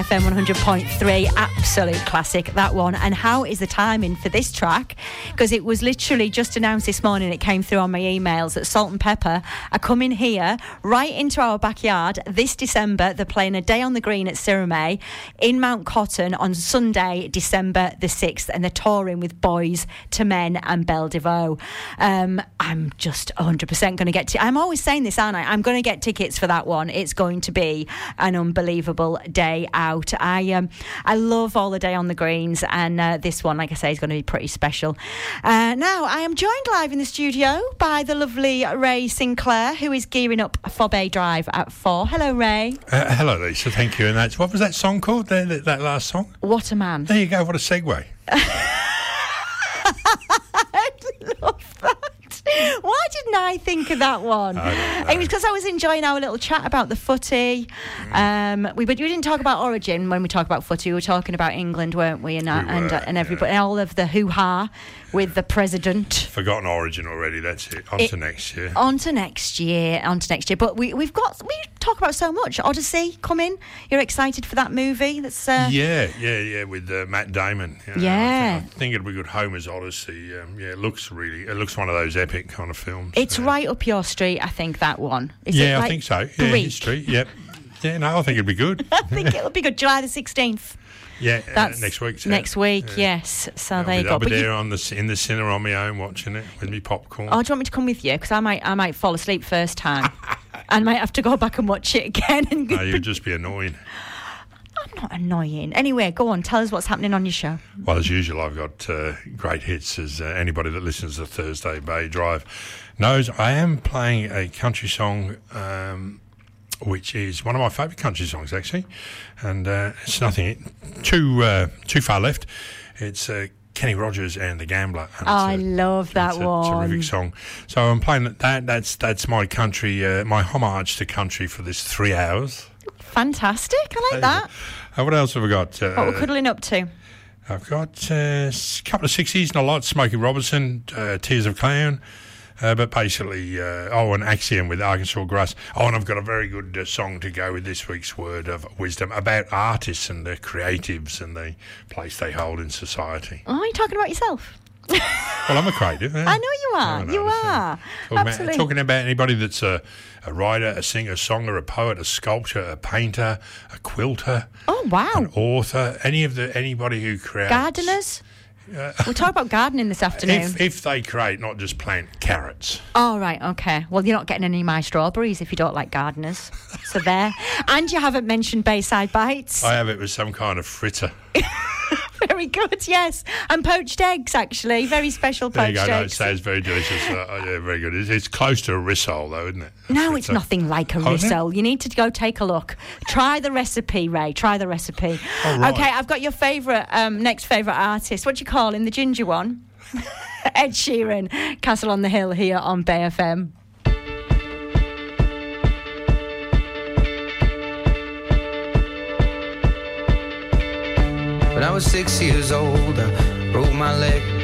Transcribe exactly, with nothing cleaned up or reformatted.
F M one hundred point three, absolute classic, that one. And how is the timing for this track? Because it was literally just announced this morning, it came through on my emails, that Salt and Pepper are coming here right into our backyard this December. They're playing a day on the green at Cirame in Mount Cotton on Sunday, December the sixth, and they're touring with Boys to Men and Belle DeVoe. Um, I'm just one hundred percent going to get to... I'm always saying this, aren't I? I'm going to get tickets for that one. It's going to be an unbelievable day out. I um I love all the day on the greens, and uh, this one, like I say, is going to be pretty special. Uh, now, I am joined live in the studio by the lovely Ray Sinclair, who is gearing up for Bay Drive at four. Hello, Ray. Uh, hello, Lisa. Thank you. And that's, what was that song called? That, that, that last song? What a Man. There you go. What a segue. I love that. Why didn't I think of that one? I It was because I was enjoying our little chat about the footy. Um, we but we didn't talk about Origin when we talk about footy. We were talking about England, weren't we? And uh, We were, and, uh, and everybody, yeah. all of the hoo-ha with the president. Forgotten Origin already. That's it. On It- to next year. On to next year. On to next year. But we we've got we talk about so much. Odyssey coming. You're excited for that movie? That's uh, Yeah, yeah, yeah. With uh, Matt Damon. You know, Yeah. I think, I think it'll be good. Homer's Odyssey. Um, yeah, it looks really. It looks one of those epic kind of films. It's uh, right up your street, I think, that one. Is it yeah, like I think so. Yeah, Greek? history. Yep. Yeah, no, I think it'd be good. I think it'll be good. July the sixteenth. Yeah, That's uh, next week. so- Next week, yeah. yes. So I'll there be, you go. I'll be But you- there on the in the cinema on my own, watching it with me popcorn. Oh, do you want me to come with you? Because I might, I might fall asleep first time, and might have to go back and watch it again. And No, you'd just be annoying. I'm not annoying. Anyway, go on. Tell us what's happening on your show. Well, as usual, I've got uh, great hits, as uh, anybody that listens to Thursday Bay Drive knows. I am playing a country song, um, which is one of my favourite country songs, actually, and uh, it's nothing too uh, too far left. It's uh, Kenny Rogers and the Gambler. And Oh, I it's a- love that it's a one. terrific song. So I'm playing that. That's that's my country, uh, my homage to country for this three hours. Fantastic. I like that. Uh, what else have I got? Uh, What we're cuddling up to. I've got uh, a couple of sixties and a lot. Smokey Robinson, uh, Tears of Clown, uh, but basically, uh, oh, an Axiom with Arkansas Grass. Oh, and I've got a very good uh, song to go with this week's Word of Wisdom about artists and the creatives and the place they hold in society. Oh, are you talking about yourself? Well, I'm a creative. Eh? I know you are. No, no, you so- are. Talking Absolutely. about, talking about anybody that's a, a writer, a singer, a songer, a poet, a sculptor, a painter, a quilter, Oh, wow. an author, any of the anybody who creates Gardeners. We'll talk about gardening this afternoon. If if they create, not just plant carrots. Oh, right, okay. Well, you're not getting any of my strawberries if you don't like gardeners. So there. And you haven't mentioned Bayside Bites. I have it with some kind of fritter. Very good, yes. And poached eggs, actually. Very special There you poached go. No, it eggs. sounds very delicious. Uh, yeah, very good. It's, it's close to a rissole, though, isn't it? A No, it's fritter. nothing like a Oh, isn't it? rissole. You need to go take a look. Try the recipe, Ray. Try the recipe. Oh, right. Okay, I've got your favourite, um, next favourite artist. What do you call him? The ginger one? Ed Sheeran. Castle on the Hill here on Bay F M. When I was six years old, I broke my leg.